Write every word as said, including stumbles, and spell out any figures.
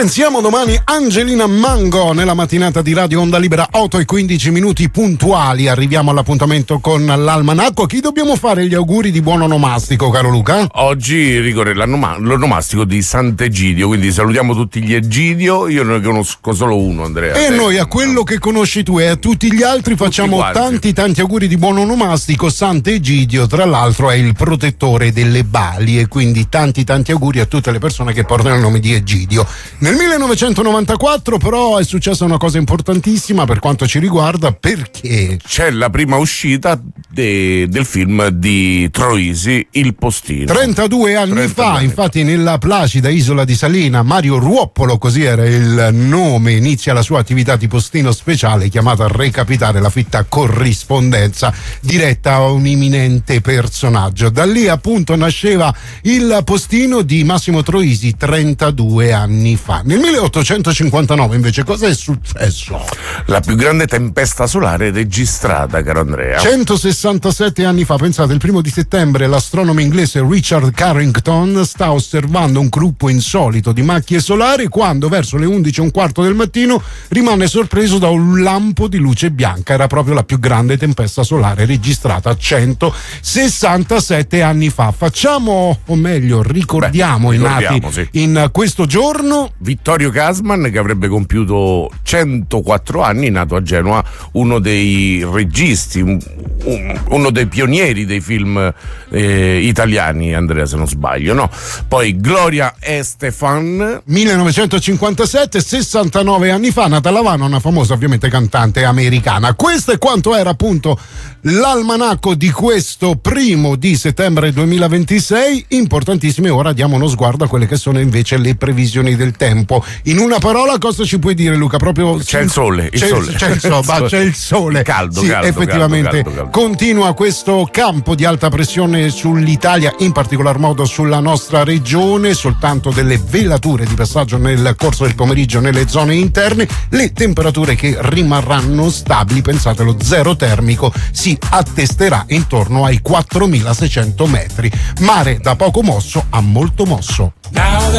Siamo domani Angelina Mango nella mattinata di Radio Onda Libera, otto e quindici minuti puntuali. Arriviamo all'appuntamento con l'almanacco. A chi dobbiamo fare gli auguri di buon onomastico, caro Luca? Oggi ricorre l'onomastico di Sant'Egidio, quindi salutiamo tutti gli Egidio. Io ne conosco solo uno, Andrea. E noi a quello che conosci tu e a tutti gli altri tutti facciamo quanti. tanti tanti auguri di buon onomastico. Sant'Egidio, tra l'altro, è il protettore delle bali, e quindi tanti tanti auguri a tutte le persone che portano il nome di Egidio. Nel millenovecentonovantaquattro però è successa una cosa importantissima per quanto ci riguarda, perché c'è la prima uscita de, del film di Troisi, Il Postino. trentadue anni trentadue fa, anni. Infatti nella placida isola di Salina, Mario Ruoppolo, così era il nome, inizia la sua attività di postino speciale chiamata a recapitare la fitta corrispondenza diretta a un imminente personaggio. Da lì appunto nasceva il postino di Massimo Troisi trentadue anni fa. Nel milleottocentocinquantanove invece cosa è successo? La più grande tempesta solare registrata, caro Andrea. centosessantasette anni fa, pensate, il primo di settembre l'astronomo inglese Richard Carrington sta osservando un gruppo insolito di macchie solari quando verso le undici e un quarto del mattino rimane sorpreso da un lampo di luce bianca. Era proprio la più grande tempesta solare registrata centosessantasette anni fa. Facciamo, o meglio ricordiamo, Beh, i nati ricordiamo, sì. in questo giorno. Vittorio Gassman, che avrebbe compiuto centoquattro anni, nato a Genova, uno dei registi, un, uno dei pionieri dei film eh, italiani, Andrea, se non sbaglio, no? Poi Gloria Estefan, millenovecentocinquantasette, sessantanove anni fa, nata a Lavano, una famosa ovviamente cantante americana. Questo è quanto era appunto l'almanacco di questo primo di settembre duemilaventisei. Importantissime. Ora diamo uno sguardo a quelle che sono invece le previsioni del tempo. In una parola, cosa ci puoi dire, Luca? Proprio c'è il sole, il c'è, sole. C'è, il so, ma c'è il sole. Caldo, sì, caldo, effettivamente caldo, caldo, caldo. Continua questo campo di alta pressione sull'Italia, in particolar modo sulla nostra regione. Soltanto delle velature di passaggio nel corso del pomeriggio nelle zone interne. Le temperature che rimarranno stabili, pensate, lo zero termico si attesterà intorno ai quattromilaseicento metri. Mare da poco mosso a molto mosso.